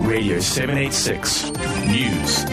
Radio 786 News.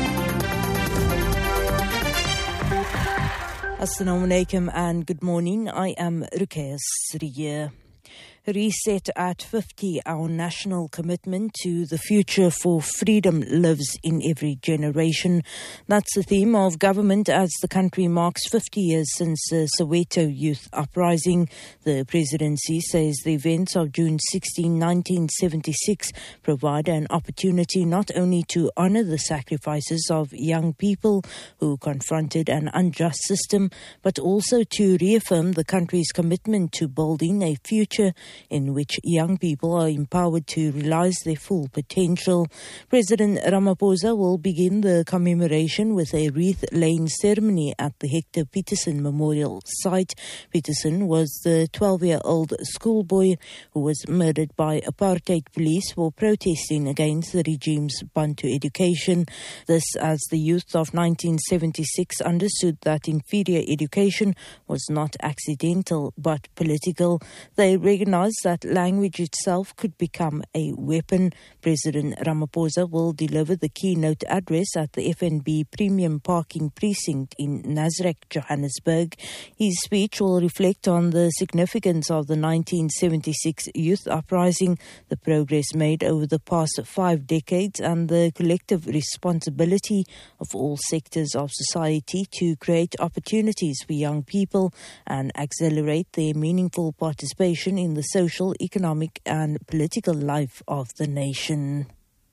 Assalamu alaikum and good morning. I am Ruqayya Sriya. Reset at 50, our national commitment to the future for freedom lives in every generation. That's the theme of government as the country marks 50 years since the Soweto youth uprising. The presidency says the events of June 16, 1976 provide an opportunity not only to honour the sacrifices of young people who confronted an unjust system, but also to reaffirm the country's commitment to building a future in which young people are empowered to realise their full potential. President Ramaphosa will begin the commemoration with a wreath-laying ceremony at the Hector Peterson Memorial Site. Peterson was the 12-year-old schoolboy who was murdered by apartheid police for protesting against the regime's Bantu education. This as the youth of 1976 understood that inferior education was not accidental but political. They recognised that language itself could become a weapon. President Ramaphosa will deliver the keynote address at the FNB Premium Parking Precinct in Nasrec, Johannesburg. His speech will reflect on the significance of the 1976 youth uprising, the progress made over the past 5 decades, and the collective responsibility of all sectors of society to create opportunities for young people and accelerate their meaningful participation in the social, economic and political life of the nation.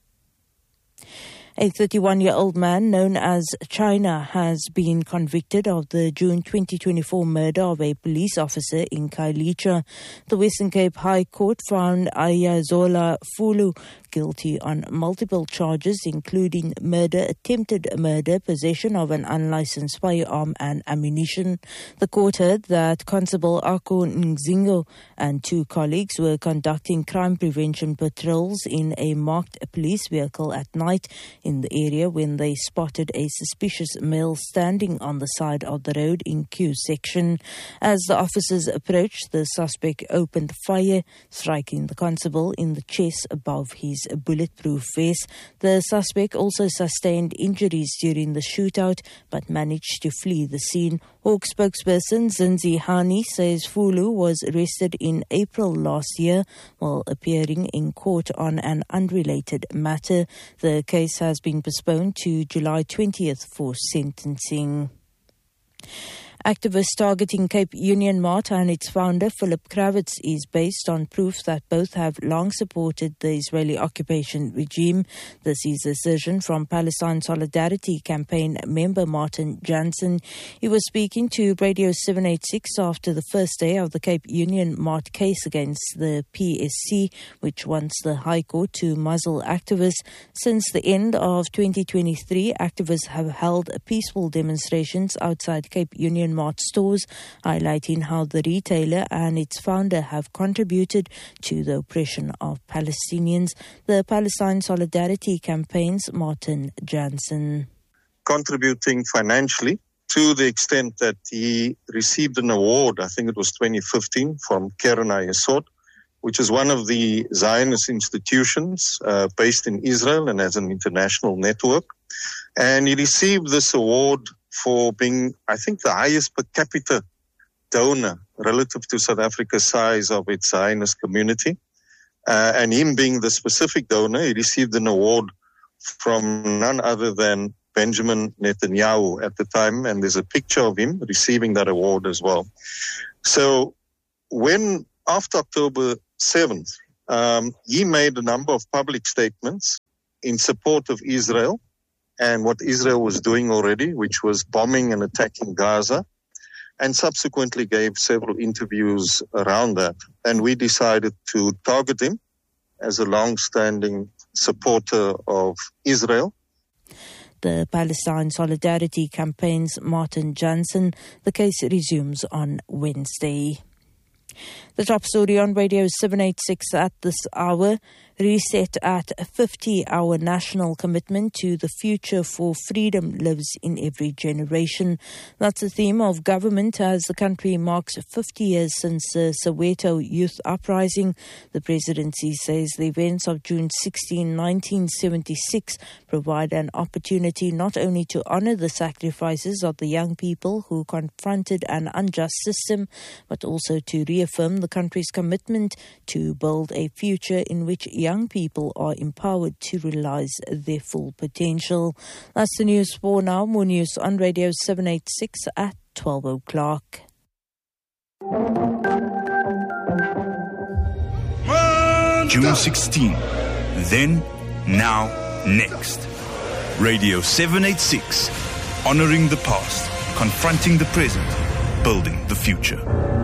A 31-year-old man known as China has been convicted of the June 2024 murder of a police officer in Khayelitsha. The Western Cape High Court found Ayazola Fulu guilty on multiple charges, including murder, attempted murder, possession of an unlicensed firearm and ammunition. The court heard that Constable Ako Nzingo and 2 colleagues were conducting crime prevention patrols in a marked police vehicle at night in the area when they spotted a suspicious male standing on the side of the road in Q section. As the officers approached, the suspect opened fire, striking the constable in the chest above his bulletproof vest. The suspect also sustained injuries during the shootout but managed to flee the scene. Hawk spokesperson Zinzi Hani says Fulu was arrested in April last year while appearing in court on an unrelated matter. The case has been postponed to July 20th for sentencing. Activists targeting Cape Union Mart and its founder Philip Kravitz is based on proof that both have long supported the Israeli occupation regime. This is a assertion from Palestine Solidarity Campaign member Martin Jansen. He was speaking to Radio 786 after the first day of the Cape Union Mart case against the PSC, which wants the High Court to muzzle activists. Since the end of 2023, activists have held peaceful demonstrations outside Cape Union Mart stores, highlighting how the retailer and its founder have contributed to the oppression of Palestinians. The Palestine Solidarity Campaign's Martin Jansen. Contributing financially to the extent that he received an award, I think it was 2015, from Keren Hayesod, which is one of the Zionist institutions based in Israel and has an international network. And he received this award for being, I think, the highest per capita donor relative to South Africa's size of its Zionist community. And him being the specific donor, he received an award from none other than Benjamin Netanyahu at the time. And there's a picture of him receiving that award as well. So when, after October 7th, he made a number of public statements in support of Israel and what Israel was doing already, which was bombing and attacking Gaza, and subsequently gave several interviews around that. And we decided to target him as a long-standing supporter of Israel. The Palestine Solidarity Campaign's Martin Jansen. The case resumes on Wednesday. The top story on Radio 786 at this hour. Reset at 50, our national commitment to the future for freedom lives in every generation. That's the theme of government as the country marks 50 years since the Soweto Youth Uprising. The presidency says the events of June 16, 1976 provide an opportunity not only to honor the sacrifices of the young people who confronted an unjust system, but also to reaffirm the country's commitment to build a future in which young people are empowered to realize their full potential. That's the news for now. More news on Radio 786 at 12 o'clock. June 16. Then, now, next. Radio 786. Honoring the past, confronting the present, building the future.